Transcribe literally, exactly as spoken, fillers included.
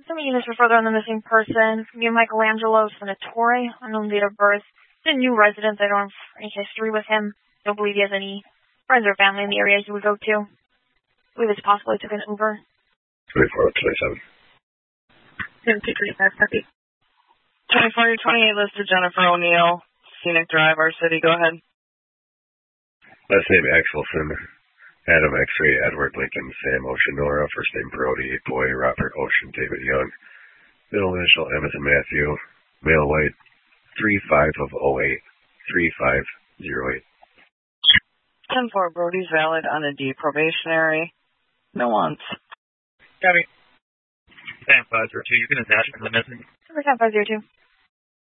Some units for further on the missing person. From you, Michelangelo Senatore, unknown date of birth. He's a new resident. I don't have any history with him. Don't believe he has any friends or family in the area he would go to. I believe it's possible he took an Uber. twenty-four twenty-seven. two three five, copy. twenty-four twenty-eight listed Jennifer O'Neill, Scenic Drive, our city. Go ahead. Last name Axelson, Adam X-Ray, Edward Lincoln, Sam Ocean Nora, first name Brody, Boy, Robert Ocean, David Young, middle initial Emmett and Matthew, male white, three five of oh eight, three five zero eight. ten four, Brody's valid on a D, probationary, no wants. Copy. Sam five zero two, you can attach it to the missing. Number ten five zero two.